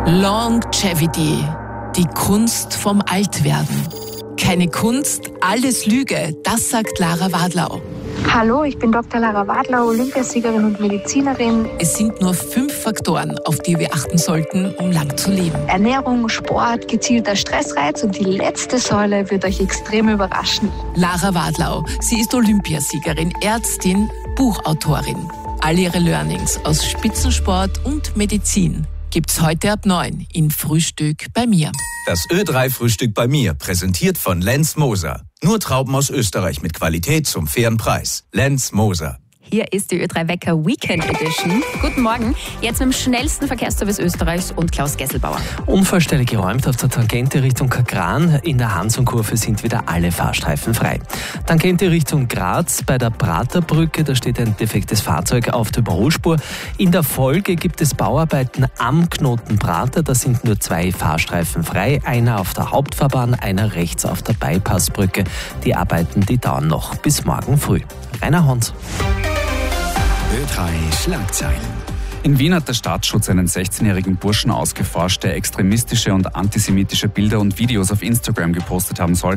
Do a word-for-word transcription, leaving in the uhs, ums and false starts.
Longevity, die Kunst vom Altwerden. Keine Kunst, alles Lüge, das sagt Lara Wadlau. Hallo, ich bin Doktor Lara Wadlau, Olympiasiegerin und Medizinerin. Es sind nur fünf Faktoren, auf die wir achten sollten, um lang zu leben. Ernährung, Sport, gezielter Stressreiz und die letzte Säule wird euch extrem überraschen. Lara Wadlau, sie ist Olympiasiegerin, Ärztin, Buchautorin. All ihre Learnings aus Spitzensport und Medizin gibt's heute ab neun in Frühstück bei mir. Das Ö drei Frühstück bei mir, präsentiert von Lenz Moser. Nur Trauben aus Österreich mit Qualität zum fairen Preis. Lenz Moser. Hier ist die Ö drei Wecker Weekend Edition. Guten Morgen. Jetzt mit dem schnellsten Verkehrsservice Österreichs und Klaus Gesselbauer. Unfallstelle geräumt auf der Tangente Richtung Kagran. In der Hansonkurve sind wieder alle Fahrstreifen frei. Tangente Richtung Graz bei der Praterbrücke. Da steht ein defektes Fahrzeug auf der Überholspur. In der Folge gibt es Bauarbeiten am Knoten Prater. Da sind nur zwei Fahrstreifen frei. Einer auf der Hauptfahrbahn, einer rechts auf der Bypassbrücke. Die Arbeiten, die dauern noch bis morgen früh. Rainer Hons. Ö drei Schlagzeilen. In Wien hat der Staatsschutz einen sechzehnjährigen Burschen ausgeforscht, der extremistische und antisemitische Bilder und Videos auf Instagram gepostet haben soll.